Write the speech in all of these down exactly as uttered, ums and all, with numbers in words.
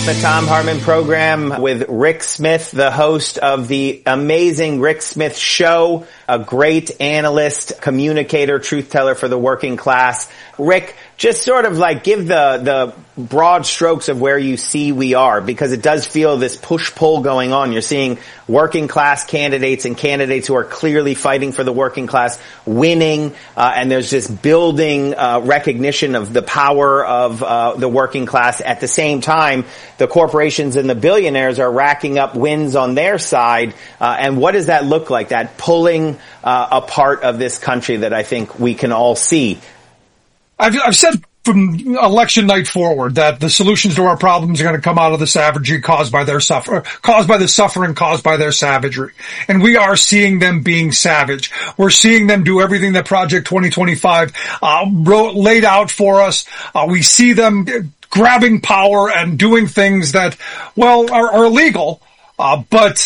The Thom Hartmann program with Rick Smith, the host of the amazing Rick Smith Show, a great analyst, communicator, truth teller for the working class. Rick, just sort of like give the, the broad strokes of where you see we are, because it does feel this push-pull going on. You're seeing working class candidates and candidates who are clearly fighting for the working class winning, uh, and there's this building uh, recognition of the power of uh, the working class. At the same time, the corporations and the billionaires are racking up wins on their side. Uh, and what does that look like? That pulling uh, apart of this country that I think we can all see. I've, I've said from election night forward that the solutions to our problems are going to come out of the savagery caused by their suffer, caused by the suffering caused by their savagery. And we are seeing them being savage. We're seeing them do everything that Project twenty twenty-five uh, wrote, laid out for us. Uh, we see them grabbing power and doing things that, well, are, are illegal, uh, but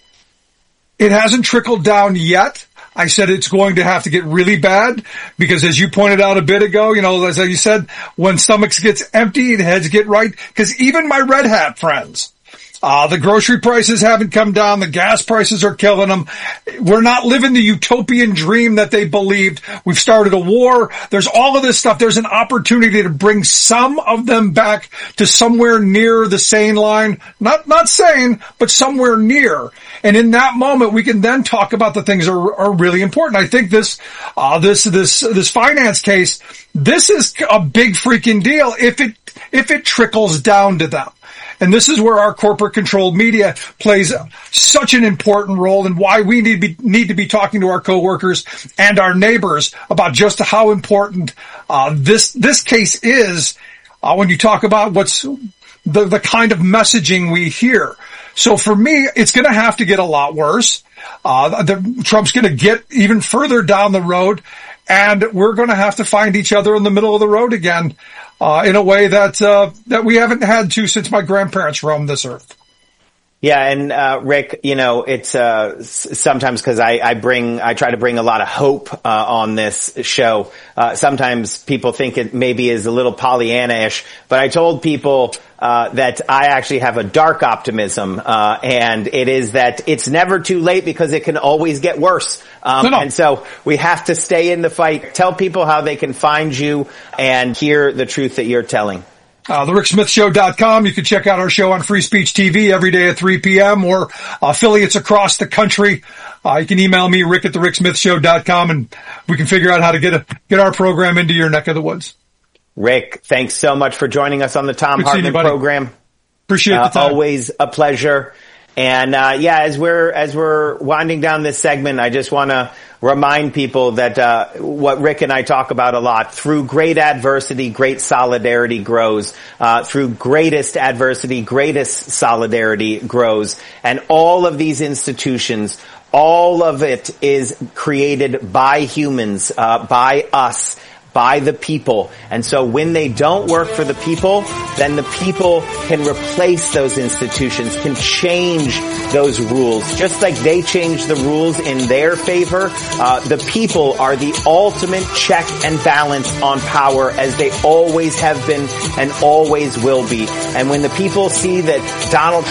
it hasn't trickled down yet. I said it's going to have to get really bad because, as you pointed out a bit ago, you know, as you said, when stomachs gets empty, the heads get right. Because even my red hat friends, uh, the grocery prices haven't come down. The gas prices are killing them. We're not living the utopian dream that they believed. We've started a war. There's all of this stuff. There's an opportunity to bring some of them back to somewhere near the sane line. Not, not sane, but somewhere near. And in that moment, we can then talk about the things that are, are really important. I think this, uh, this, this, this finance case, this is a big freaking deal if it, if it trickles down to them. And this is where our corporate controlled media plays such an important role, and why we need to be, need to be talking to our coworkers and our neighbors about just how important, uh, this, this case is, uh, when you talk about what's the, the kind of messaging we hear. So for me, it's going to have to get a lot worse. Uh, the, Trump's going to get even further down the road, and we're going to have to find each other in the middle of the road again, uh, in a way that, uh, that we haven't had to since my grandparents roamed this earth. Yeah, and uh Rick, you know, it's uh sometimes because I, I bring, I try to bring a lot of hope uh on this show. Uh sometimes people think it maybe is a little Pollyanna-ish, but I told people uh that I actually have a dark optimism, uh and it is that it's never too late because it can always get worse. Um no, no. And so we have to stay in the fight. Tell people how they can find you and hear the truth that you're telling. Uh, the rick smith show dot com. You can check out our show on Free Speech T V every day at three p.m. or affiliates across the country. Uh, you can email me, rick at the rick smith show dot com, and we can figure out how to get a, get our program into your neck of the woods. Rick, thanks so much for joining us on the Thom Good Hartmann program. Appreciate uh, the time. Always a pleasure. And, uh, yeah, as we're, as we're winding down this segment, I just want to remind people that, uh, what Rick and I talk about a lot: through great adversity, great solidarity grows. Uh, through greatest adversity, greatest solidarity grows. And all of these institutions, all of it is created by humans, uh, by us, by the people. And so when they don't work for the people, then the people can replace those institutions, can change those rules. Just like they change the rules in their favor, uh, the people are the ultimate check and balance on power, as they always have been and always will be. And when the people see that Donald